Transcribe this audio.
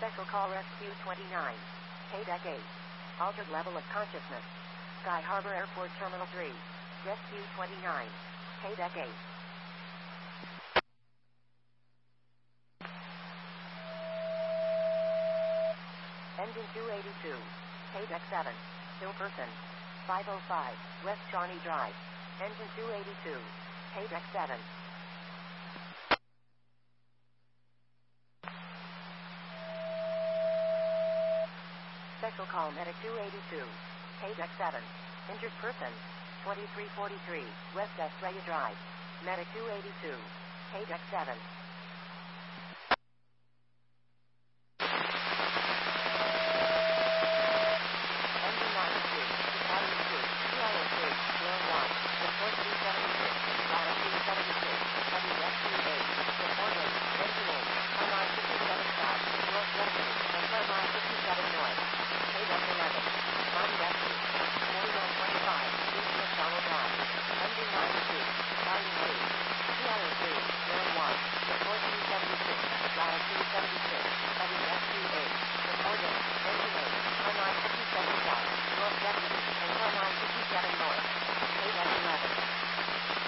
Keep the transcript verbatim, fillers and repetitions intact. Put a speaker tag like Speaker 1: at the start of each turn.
Speaker 1: Special Call Rescue twenty-nine. K-Deck eight. Altered level of consciousness. Sky Harbor Airport Terminal three. Rescue twenty-nine. K-Deck eight. Engine two eighty-two. K-Deck seven. Still person. five oh five. West Shawnee Drive. Engine two eighty-two. K-Deck seven. Special Call Medic two eighty-two. K-Deck seven. Injured person. twenty-three forty-three. West Estrella Drive. Medic two eighty-two. K-Deck seven.